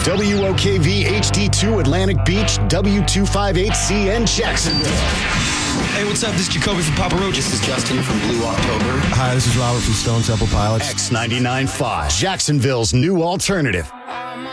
WOKV HD2 Atlantic Beach, W258CN Jacksonville. Hey, what's up? This is Jacoby from Papa Roach. This is Justin from Blue October. Hi, this is Robert from Stone Temple Pilots. X99.5, Jacksonville's new alternative.